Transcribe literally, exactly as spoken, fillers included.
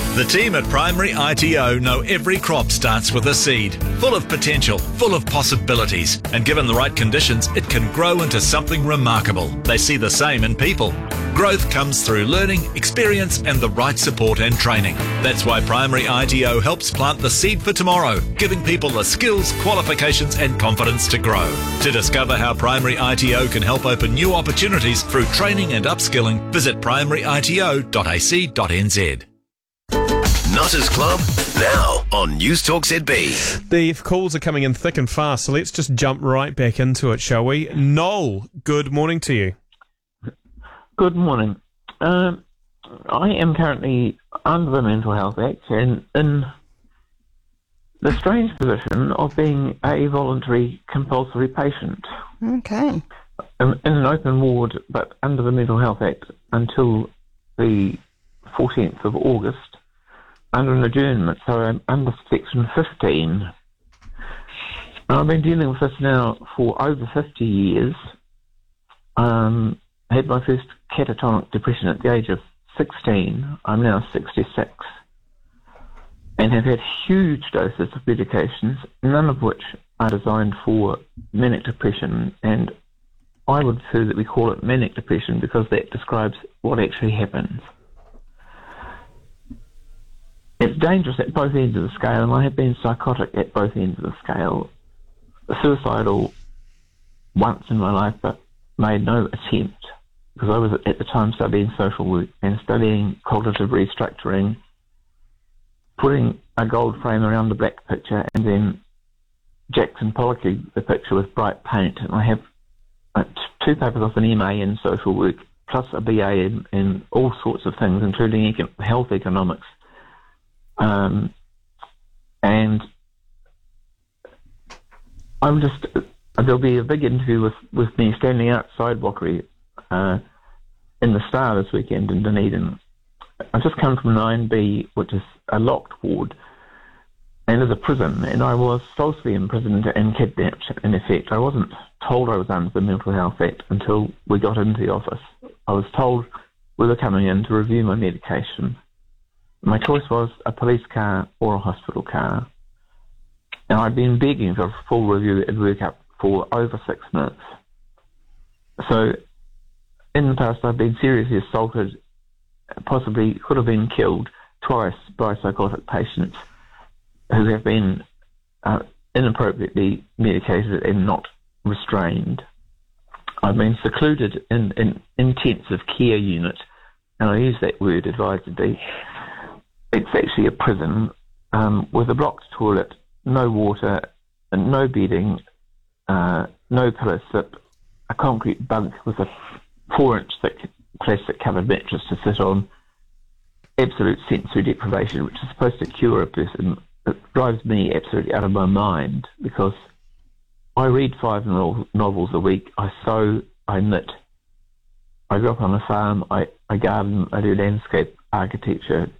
The team at Primary I T O know every crop starts with a seed, full of potential, full of possibilities, and given the right conditions, it can grow into something remarkable. They see the same in people. Growth comes through learning, experience, and the right support and training. That's why Primary I T O helps plant the seed for tomorrow, giving people the skills, qualifications, and confidence to grow. To discover how Primary I T O can help open new opportunities through training and upskilling, visit primary I T O dot A C dot N Z. Nutters Club, now on News Talk Z B. The calls are coming in thick and fast, so let's just jump right back into it, shall we? Noel, good morning to you. Good morning. Um, I am currently under the Mental Health Act and in the strange position of being a voluntary compulsory patient. Okay. In, in an open ward, but under the Mental Health Act until the fourteenth of August. Under an adjournment, so I'm under Section fifteen. I've been dealing with this now for over fifty years. Um, I had my first catatonic depression at the age of sixteen. I'm now sixty-six. And have had huge doses of medications, none of which are designed for manic depression. And I would prefer that we call it manic depression because that describes what actually happens. It's dangerous at both ends of the scale, and I have been psychotic at both ends of the scale. Suicidal once in my life, but made no attempt, because I was at the time studying social work and studying cognitive restructuring, putting a gold frame around the black picture, and then Jackson Pollocking the picture with bright paint. And I have uh, t- two papers off an M A in social work, plus a B A in, in all sorts of things, including econ- health economics. Um, and I'm just, there'll be a big interview with, with me standing outside Walkery uh, in the Star this weekend in Dunedin. I've just come from nine B, which is a locked ward, and is a prison, and I was falsely imprisoned and kidnapped, in effect. I wasn't told I was under the Mental Health Act until we got into the office. I was told we were coming in to review my medication. My choice was a police car or a hospital car. And I'd been begging for a full review at workup for over six months. So, in the past, I've been seriously assaulted, possibly could have been killed twice by psychotic patients who have been uh, inappropriately medicated and not restrained. I've been secluded in an intensive care unit, and I use that word advisedly. It's actually a prison um, with a blocked toilet, no water, and no bedding, uh, no pillow slip, a concrete bunk with a four-inch thick plastic-covered mattress to sit on, absolute sensory deprivation, which is supposed to cure a person. It drives me absolutely out of my mind because I read five no- novels a week, I sew, I knit, I grew up on a farm, I, I garden, I do landscape architecture,